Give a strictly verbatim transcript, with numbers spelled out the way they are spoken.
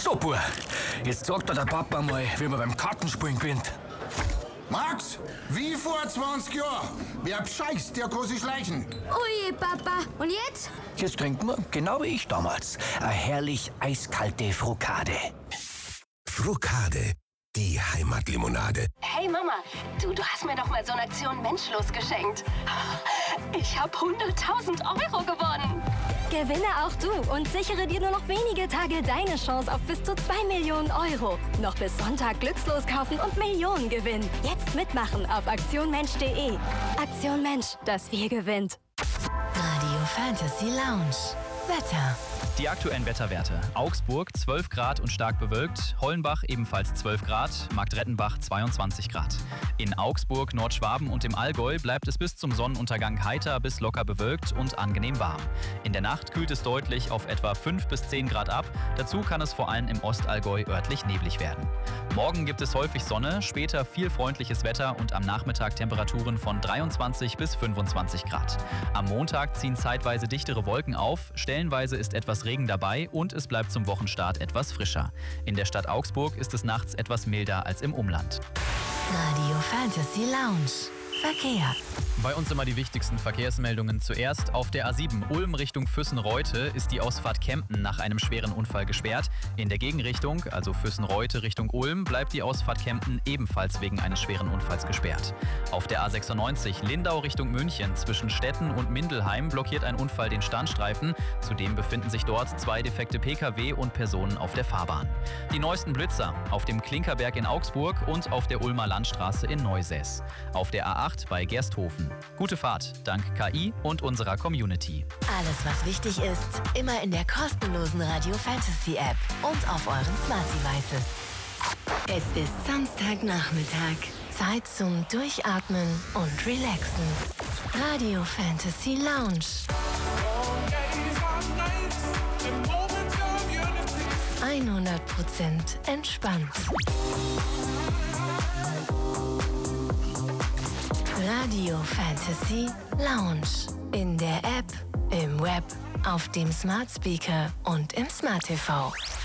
So, Bub, jetzt sagt dir der Papa mal, wie man beim Kartenspielen gewinnt. Max, wie vor zwanzig Jahren. Wer bescheißt, der kann sich schleichen. Ui, Papa. Und jetzt? Jetzt trinkt man, genau wie ich damals, eine herrlich eiskalte Frukade. Frukade, die Heimatlimonade. Hey Mama, du, du hast mir doch mal so eine Aktion Menschlos geschenkt. Ich habe hunderttausend Euro gewonnen. Gewinne auch du und sichere dir nur noch wenige Tage deine Chance auf bis zu zwei Millionen Euro. Noch bis Sonntag glückslos kaufen und Millionen gewinnen. Jetzt mitmachen auf aktion mensch punkt de. Aktion Mensch, das wir gewinnt. Radio Fantasy Lounge. Wetter. Die aktuellen Wetterwerte. Augsburg zwölf Grad und stark bewölkt, Hollenbach ebenfalls zwölf Grad, Marktrettenbach zweiundzwanzig Grad. In Augsburg, Nordschwaben und im Allgäu bleibt es bis zum Sonnenuntergang heiter bis locker bewölkt und angenehm warm. In der Nacht kühlt es deutlich auf etwa fünf bis zehn Grad ab, dazu kann es vor allem im Ostallgäu örtlich neblig werden. Morgen gibt es häufig Sonne, später viel freundliches Wetter und am Nachmittag Temperaturen von dreiundzwanzig bis fünfundzwanzig Grad. Am Montag ziehen zeitweise dichtere Wolken auf, stellenweise ist etwas Regen dabei und es bleibt zum Wochenstart etwas frischer. In der Stadt Augsburg ist es nachts etwas milder als im Umland. Radio Fantasy Lounge. Verkehr. Bei uns immer die wichtigsten Verkehrsmeldungen. Zuerst auf der A sieben Ulm Richtung Füssen-Reute ist die Ausfahrt Kempten nach einem schweren Unfall gesperrt. In der Gegenrichtung, also Füssen-Reute Richtung Ulm, bleibt die Ausfahrt Kempten ebenfalls wegen eines schweren Unfalls gesperrt. Auf der A sechsundneunzig Lindau Richtung München zwischen Stetten und Mindelheim blockiert ein Unfall den Standstreifen. Zudem befinden sich dort zwei defekte Pkw und Personen auf der Fahrbahn. Die neuesten Blitzer auf dem Klinkerberg in Augsburg und auf der Ulmer Landstraße in Neusäß. Auf der A acht bei Gersthofen. Gute Fahrt, dank K I und unserer Community. Alles, was wichtig ist, immer in der kostenlosen Radio Fantasy App und auf euren Smart Devices. Es ist Samstagnachmittag. Zeit zum Durchatmen und Relaxen. Radio Fantasy Lounge. hundert Prozent entspannt. Radio Fantasy Lounge. In der App, im Web, auf dem Smart Speaker und im Smart T V.